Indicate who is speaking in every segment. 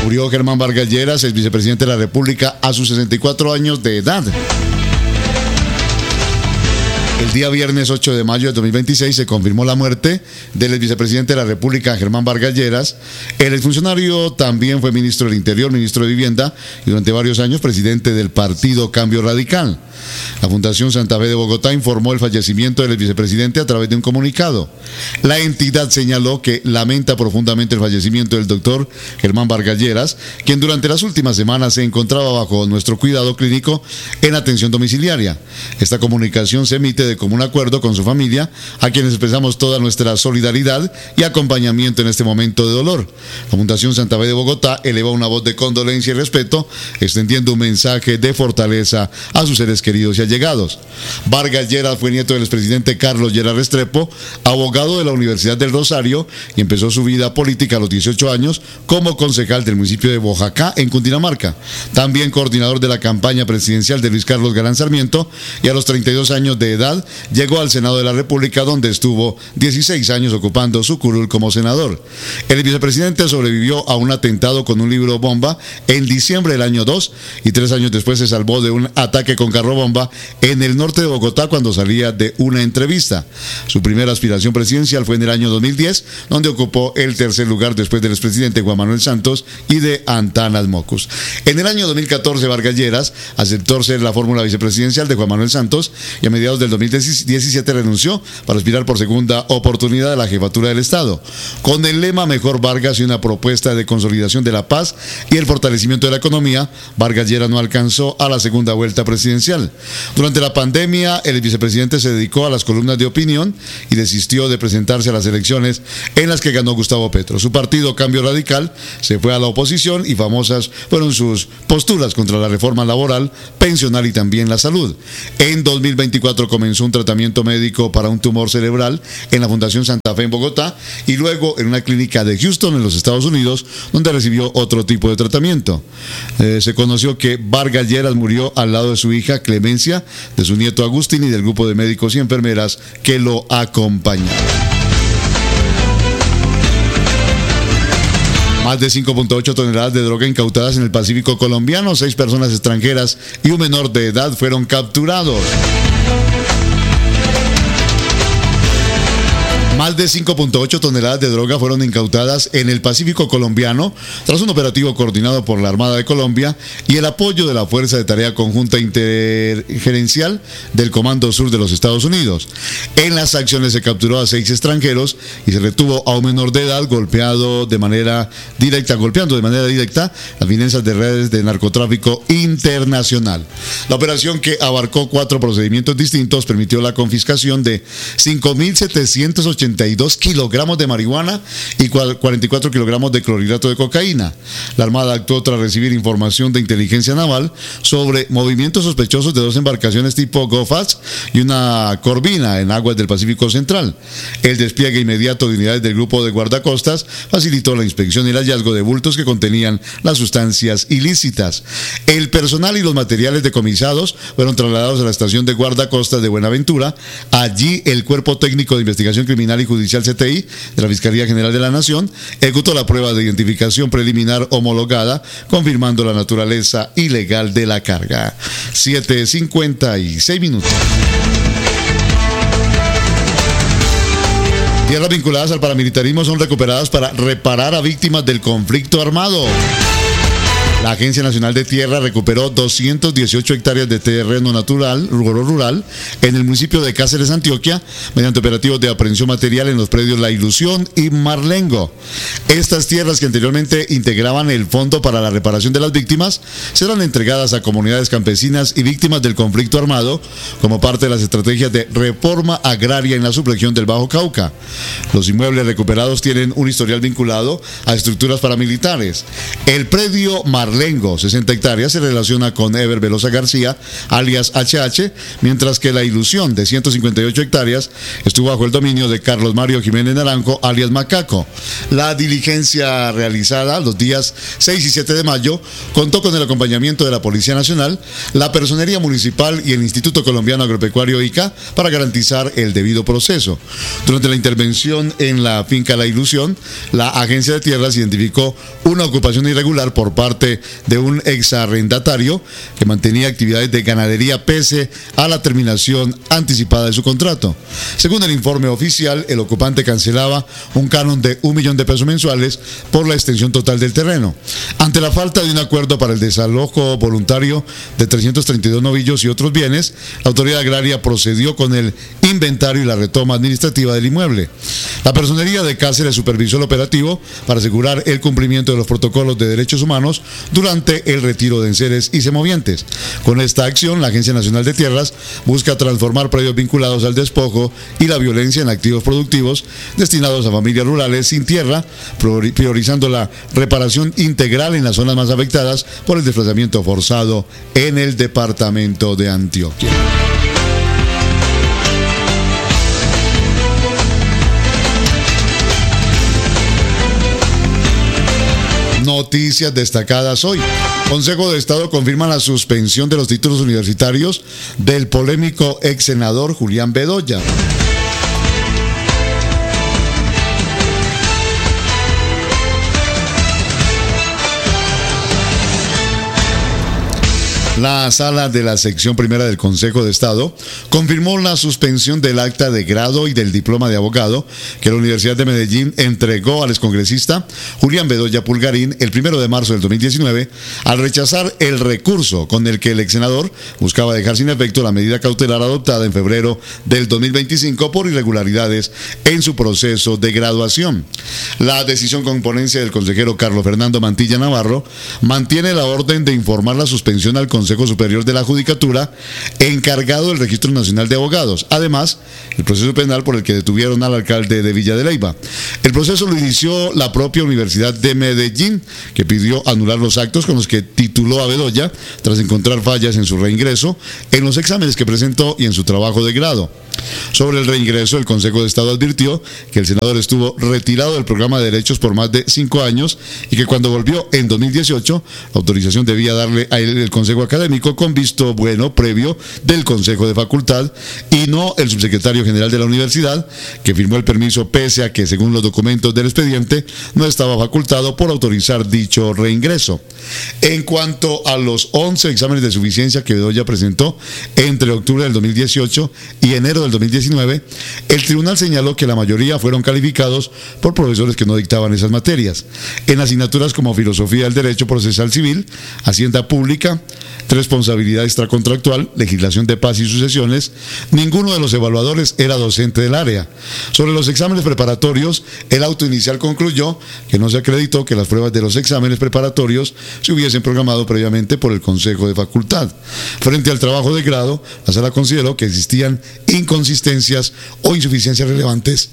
Speaker 1: Murió Germán Vargas Lleras, el vicepresidente de la República, a sus 64 años de edad. El día viernes 8 de mayo de 2026 se confirmó la muerte del vicepresidente de la República, Germán Vargas Lleras. El exfuncionario también fue ministro del Interior, ministro de Vivienda y durante varios años presidente del partido Cambio Radical. La Fundación Santa Fe de Bogotá informó el fallecimiento del vicepresidente a través de un comunicado. La entidad señaló que lamenta profundamente el fallecimiento del doctor Germán Vargas Lleras, quien durante las últimas semanas se encontraba bajo nuestro cuidado clínico en atención domiciliaria. Esta comunicación se emite de común acuerdo con su familia, a quienes expresamos toda nuestra solidaridad y acompañamiento en este momento de dolor. La Fundación Santa Fe de Bogotá eleva una voz de condolencia y respeto, extendiendo un mensaje de fortaleza a sus seres queridos y allegados. Vargas Lleras fue nieto del expresidente Carlos Lleras Restrepo, abogado de la Universidad del Rosario, y empezó su vida política a los 18 años como concejal del municipio de Boyacá, en Cundinamarca. También coordinador de la campaña presidencial de Luis Carlos Galán Sarmiento, y a los 32 años de edad llegó al Senado de la República, donde estuvo 16 años ocupando su curul como senador. El vicepresidente sobrevivió a un atentado con un libro bomba en diciembre del año 2 y 3 años después se salvó de un ataque con carro bomba en el norte de Bogotá cuando salía de una entrevista. Su primera aspiración presidencial fue en el año 2010, donde ocupó el tercer lugar después del expresidente Juan Manuel Santos y de Antanas Mocus. En el año 2014, Vargas Lleras aceptó ser la fórmula vicepresidencial de Juan Manuel Santos y a mediados del 2017 renunció para aspirar por segunda oportunidad a la jefatura del Estado. Con el lema Mejor Vargas y una propuesta de consolidación de la paz y el fortalecimiento de la economía, Vargas Lleras no alcanzó a la segunda vuelta presidencial. Durante la pandemia, el vicepresidente se dedicó a las columnas de opinión y desistió de presentarse a las elecciones en las que ganó Gustavo Petro. Su partido Cambio Radical se fue a la oposición y famosas fueron sus posturas contra la reforma laboral, pensional y también la salud. En 2024 comenzó un tratamiento médico para un tumor cerebral en la Fundación Santa Fe en Bogotá y luego en una clínica de Houston en los Estados Unidos, donde recibió otro tipo de tratamiento. Se conoció que Vargas Lleras murió al lado de su hija Clemencia, de su nieto Agustín y del grupo de médicos y enfermeras que lo acompañaron. Más de 5.8 toneladas de droga incautadas en el Pacífico colombiano, 6 personas extranjeras y un menor de edad fueron capturados. Más de 5.8 toneladas de droga fueron incautadas en el Pacífico colombiano tras un operativo coordinado por la Armada de Colombia y el apoyo de la Fuerza de Tarea Conjunta Intergerencial del Comando Sur de los Estados Unidos. En las acciones se capturó a 6 extranjeros y se retuvo a un menor de edad golpeando de manera directa las finanzas de redes de narcotráfico internacional. La operación, que abarcó 4 procedimientos distintos, permitió la confiscación de 5.782 kilogramos de marihuana y 44 kilogramos de clorhidrato de cocaína. La Armada actuó tras recibir información de inteligencia naval sobre movimientos sospechosos de 2 embarcaciones tipo GoFast y una corvina en aguas del Pacífico Central. El despliegue inmediato de unidades del grupo de guardacostas facilitó la inspección y el hallazgo de bultos que contenían las sustancias ilícitas. El personal y los materiales decomisados fueron trasladados a la estación de guardacostas de Buenaventura. Allí el Cuerpo Técnico de Investigación Criminal y Judicial CTI de la Fiscalía General de la Nación ejecutó la prueba de identificación preliminar homologada, confirmando la naturaleza ilegal de la carga. 7:56 minutos. Tierras vinculadas al paramilitarismo son recuperadas para reparar a víctimas del conflicto armado. La Agencia Nacional de Tierra recuperó 218 hectáreas de terreno natural, rural, en el municipio de Cáceres, Antioquia, mediante operativos de aprehensión material en los predios La Ilusión y Marlengo. Estas tierras, que anteriormente integraban el Fondo para la Reparación de las Víctimas, serán entregadas a comunidades campesinas y víctimas del conflicto armado como parte de las estrategias de reforma agraria en la subregión del Bajo Cauca. Los inmuebles recuperados tienen un historial vinculado a estructuras paramilitares. El predio Marlengo Marlengo, 60 hectáreas, se relaciona con Ever Velosa García, alias HH, mientras que La Ilusión, de 158 hectáreas, estuvo bajo el dominio de Carlos Mario Jiménez Naranjo, alias Macaco. La diligencia realizada los días 6 y 7 de mayo contó con el acompañamiento de la Policía Nacional, la Personería Municipal y el Instituto Colombiano Agropecuario ICA para garantizar el debido proceso. Durante la intervención en la finca La Ilusión, la Agencia de Tierras identificó una ocupación irregular por parte de un exarrendatario que mantenía actividades de ganadería pese a la terminación anticipada de su contrato. Según el informe oficial, el ocupante cancelaba un canon de $1 millón de pesos mensuales por la extensión total del terreno. Ante la falta de un acuerdo para el desalojo voluntario de 332 novillos y otros bienes, la autoridad agraria procedió con el inventario y la retoma administrativa del inmueble. La Personería de Cáceres supervisó el operativo para asegurar el cumplimiento de los protocolos de derechos humanos durante el retiro de enseres y semovientes. Con esta acción, la Agencia Nacional de Tierras busca transformar predios vinculados al despojo y la violencia en activos productivos destinados a familias rurales sin tierra, priorizando la reparación integral en las zonas más afectadas por el desplazamiento forzado en el departamento de Antioquia. Noticias destacadas hoy. Consejo de Estado confirma la suspensión de los títulos universitarios del polémico ex senador Julián Bedoya. La sala de la sección primera del Consejo de Estado confirmó la suspensión del acta de grado y del diploma de abogado que la Universidad de Medellín entregó al excongresista Julián Bedoya Pulgarín el 1 de marzo del 2019 al rechazar el recurso con el que el ex senador buscaba dejar sin efecto la medida cautelar adoptada en febrero del 2025 por irregularidades en su proceso de graduación. La decisión con ponencia del consejero Carlos Fernando Mantilla Navarro mantiene la orden de informar la suspensión al Consejo Superior de la Judicatura, encargado del Registro Nacional de Abogados. Además, el proceso penal por el que detuvieron al alcalde de Villa de Leyva. El proceso lo inició la propia Universidad de Medellín, que pidió anular los actos con los que tituló a Bedoya, tras encontrar fallas en su reingreso, en los exámenes que presentó y en su trabajo de grado. Sobre el reingreso, el Consejo de Estado advirtió que el senador estuvo retirado del programa de derechos por más de 5 años y que cuando volvió en 2018, la autorización debía darle a él el Consejo Académico con visto bueno previo del Consejo de Facultad y no el subsecretario general de la universidad, que firmó el permiso pese a que, según los documentos del expediente, no estaba facultado por autorizar dicho reingreso. En cuanto a los 11 exámenes de suficiencia que Bedoya presentó entre octubre del 2018 y enero del 2019, el tribunal señaló que la mayoría fueron calificados por profesores que no dictaban esas materias. En asignaturas como Filosofía del Derecho Procesal Civil, Hacienda Pública, Responsabilidad Extracontractual, Legislación de Paz y Sucesiones, ninguno de los evaluadores era docente del área. Sobre los exámenes preparatorios, el auto inicial concluyó que no se acreditó que las pruebas de los exámenes preparatorios se hubiesen programado previamente por el Consejo de Facultad. Frente al trabajo de grado, la sala consideró que existían inconsistencias o insuficiencias relevantes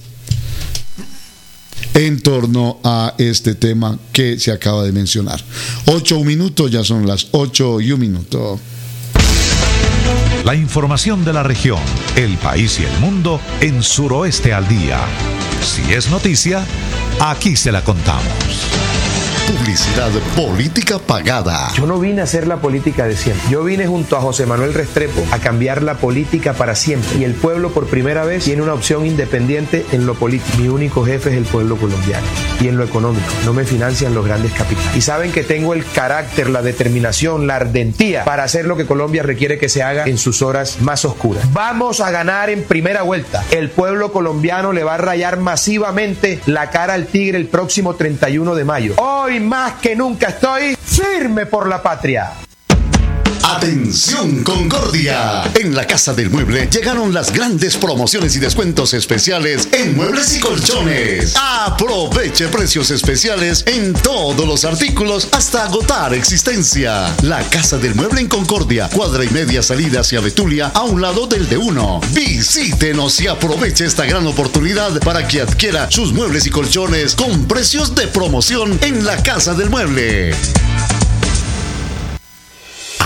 Speaker 1: en torno a este tema que se acaba de mencionar. 8:01 minutos, ya son las 8:01 minutos.
Speaker 2: La información de la región, el país y el mundo en Suroeste al Día. Si es noticia, aquí se la contamos.
Speaker 1: Publicidad política pagada.
Speaker 3: Yo no vine a hacer la política de siempre. Yo vine junto a José Manuel Restrepo a cambiar la política para siempre. Y el pueblo por primera vez tiene una opción independiente en lo político. Mi único jefe es el pueblo colombiano. Y en lo económico, no me financian los grandes capitales. Y saben que tengo el carácter, la determinación, la ardentía para hacer lo que Colombia requiere que se haga en sus horas más oscuras. Vamos a ganar en primera vuelta. El pueblo colombiano le va a rayar masivamente la cara al tigre el próximo 31 de mayo. Hoy más que nunca estoy firme por la patria.
Speaker 1: Atención Concordia, en la Casa del Mueble llegaron las grandes promociones y descuentos especiales en muebles y colchones. Aproveche precios especiales en todos los artículos hasta agotar existencia. La Casa del Mueble en Concordia, cuadra y media salida hacia Betulia, a un lado del D1. Visítenos y aproveche esta gran oportunidad para que adquiera sus muebles y colchones con precios de promoción en la Casa del Mueble.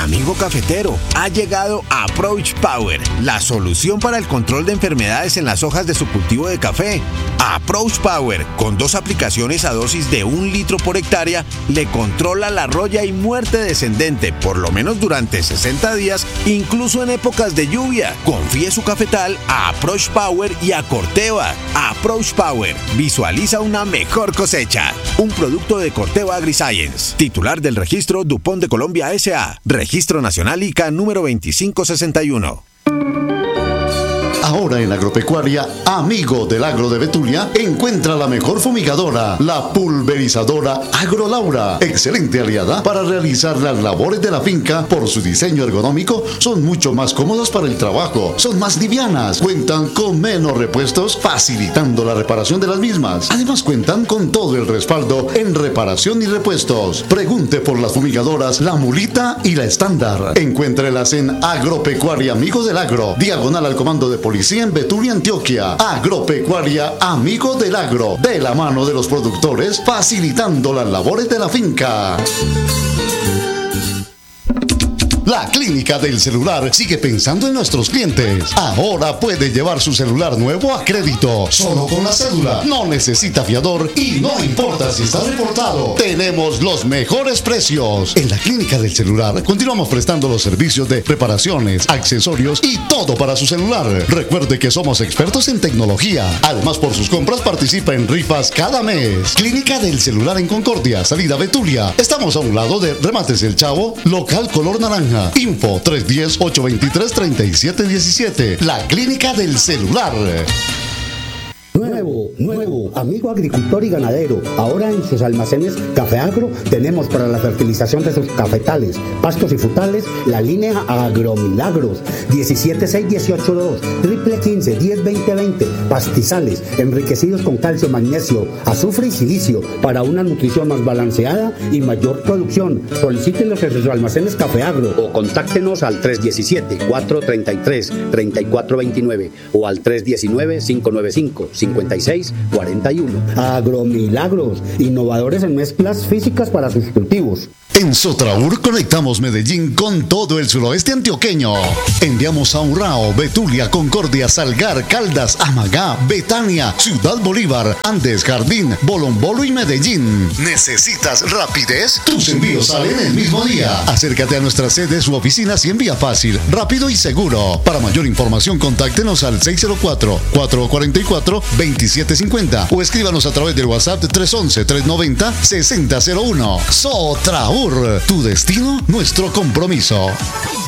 Speaker 4: Amigo cafetero, ha llegado Approach Power, la solución para el control de enfermedades en las hojas de su cultivo de café. Approach Power, con 2 aplicaciones a dosis de 1 litro por hectárea, le controla la roya y muerte descendente, por lo menos durante 60 días, incluso en épocas de lluvia. Confíe su cafetal a Approach Power y a Corteva. Approach Power, visualiza una mejor cosecha. Un producto de Corteva AgriScience, titular del registro DuPont de Colombia S.A., Registro Nacional ICA número 2561.
Speaker 1: Ahora en Agropecuaria, amigo del agro de Betulia, encuentra la mejor fumigadora, la pulverizadora AgroLaura. Excelente aliada para realizar las labores de la finca. Por su diseño ergonómico, son mucho más cómodas para el trabajo, son más livianas, cuentan con menos repuestos, facilitando la reparación de las mismas. Además cuentan con todo el respaldo en reparación y repuestos. Pregunte por las fumigadoras La Mulita y la Estándar. Encuéntrelas en Agropecuaria Amigo del Agro, diagonal al Comando de Policía en Betulia, Antioquia. Agropecuaria Amigo del Agro, de la mano de los productores, facilitando las labores de la finca. La Clínica del Celular sigue pensando en nuestros clientes. Ahora puede llevar su celular nuevo a crédito, solo con la cédula. No necesita fiador y no importa si está reportado. Tenemos los mejores precios. En la Clínica del Celular continuamos prestando los servicios de reparaciones, accesorios y todo para su celular. Recuerde que somos expertos en tecnología. Además, por sus compras participa en rifas cada mes. Clínica del Celular en Concordia, salida Betulia. Estamos a un lado de Remates El Chavo, local color naranja. Info 310-823-3717. La Clínica del Celular.
Speaker 5: Nuevo, amigo agricultor y ganadero. Ahora en sus almacenes Café Agro tenemos para la fertilización de sus cafetales, pastos y frutales la línea Agromilagros 17618-2, triple 15, 10-20-20, pastizales enriquecidos con calcio, magnesio, azufre y silicio para una nutrición más balanceada y mayor producción. Solicítenlos en sus almacenes Café Agro o contáctenos al 317-433-3429 o al 319-595-5641. Agromilagros, innovadores en mezclas físicas para sus cultivos.
Speaker 1: En Sotraur conectamos Medellín con todo el suroeste antioqueño. Enviamos a Urrao, Betulia, Concordia, Salgar, Caldas, Amagá, Betania, Ciudad Bolívar, Andes, Jardín, Bolombolo y Medellín. ¿Necesitas rapidez? Tus envíos salen el mismo día. Acércate a nuestras sedes u oficinas y envía fácil, rápido y seguro. Para mayor información, contáctenos al 604-444-2750 o escríbanos a través del WhatsApp 311-390-6001. Sotraur, tu destino, nuestro compromiso.